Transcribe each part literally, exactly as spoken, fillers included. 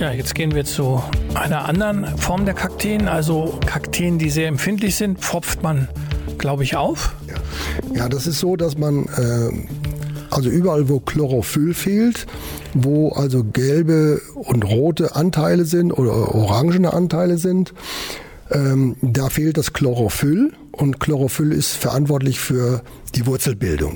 Ja, jetzt gehen wir zu einer anderen Form der Kakteen, also Kakteen, die sehr empfindlich sind, pfropft man, glaube ich, auf. Ja, ja, das ist so, dass man äh, also überall, wo Chlorophyll fehlt, wo also gelbe und rote Anteile sind oder orangene Anteile sind, ähm, da fehlt das Chlorophyll und Chlorophyll ist verantwortlich für die Wurzelbildung.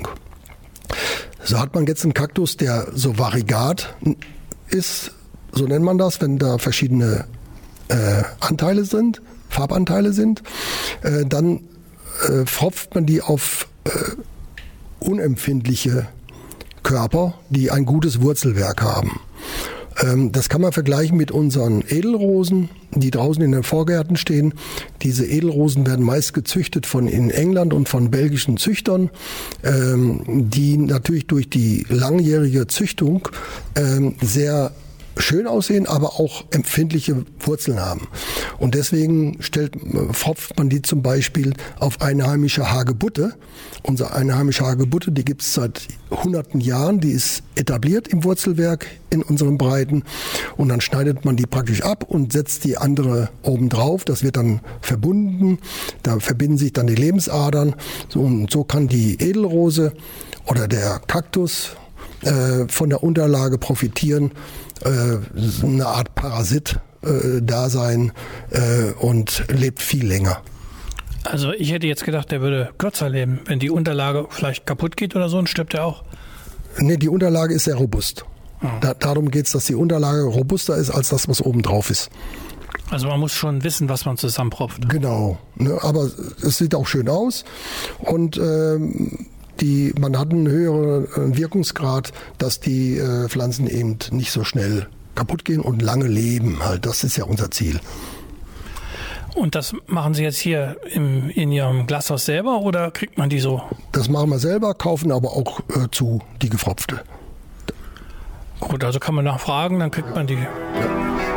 So hat man jetzt einen Kaktus, der so variegat ist, so nennt man das, wenn da verschiedene äh, Anteile sind, Farbanteile sind, äh, dann äh, pfropft man die auf äh, unempfindliche Körper, die ein gutes Wurzelwerk haben. Ähm, das kann man vergleichen mit unseren Edelrosen, die draußen in den Vorgärten stehen. Diese Edelrosen werden meist gezüchtet von in England und von belgischen Züchtern, ähm, die natürlich durch die langjährige Züchtung ähm, sehr schön aussehen, aber auch empfindliche Wurzeln haben. Und deswegen stellt, pfropft man die zum Beispiel auf einheimische Hagebutte. Unsere einheimische Hagebutte, die gibt es seit hunderten Jahren, die ist etabliert im Wurzelwerk in unseren Breiten. Und dann schneidet man die praktisch ab und setzt die andere oben drauf. Das wird dann verbunden, da verbinden sich dann die Lebensadern. So, und so kann die Edelrose oder der Kaktus äh, von der Unterlage profitieren, äh, eine Art Parasit äh, da sein äh, und lebt viel länger. Also ich hätte jetzt gedacht, der würde kürzer leben. Wenn die Unterlage vielleicht kaputt geht oder so, dann stirbt er auch. Nee, die Unterlage ist sehr robust. Oh. Da, darum geht es, dass die Unterlage robuster ist als das, was oben drauf ist. Also man muss schon wissen, was man zusammenpropft. Genau, ne, aber es sieht auch schön aus und ähm, die, man hat einen höheren Wirkungsgrad, dass die äh, Pflanzen eben nicht so schnell kaputt gehen und lange leben. Halt, das ist ja unser Ziel. Und das machen Sie jetzt hier im, in Ihrem Glashaus selber oder kriegt man die so? Das machen wir selber, kaufen aber auch äh, zu, die gefropfte. Gut, also kann man nachfragen, dann kriegt man die. Ja.